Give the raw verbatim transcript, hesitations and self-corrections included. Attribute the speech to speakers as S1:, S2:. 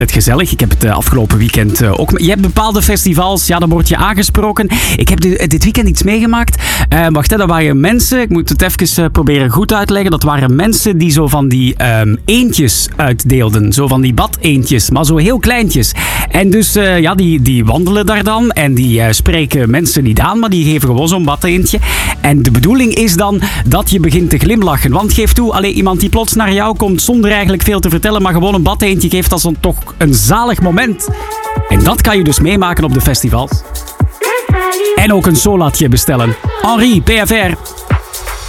S1: Het gezellig. Ik heb het uh, afgelopen weekend uh, ook... Je hebt bepaalde festivals, ja, dan word je aangesproken. Ik heb dit, dit weekend iets meegemaakt. Uh, wacht, hè, dat waren mensen... Ik moet het even uh, proberen goed uit te leggen. Dat waren mensen die zo van die um, eendjes uitdeelden. Zo van die badeendjes, maar zo heel kleintjes. En dus, uh, ja, die, die wandelen daar dan. En die uh, spreken mensen niet aan, maar die geven gewoon zo'n badeendje. En de bedoeling is dan dat je begint te glimlachen. Want geef toe, alleen iemand die plots naar jou komt zonder eigenlijk veel te vertellen, maar gewoon een badeendje geeft, dat is dan toch een zalig moment. En dat kan je dus meemaken op de festivals. En ook een solatje bestellen. Henri, P F R.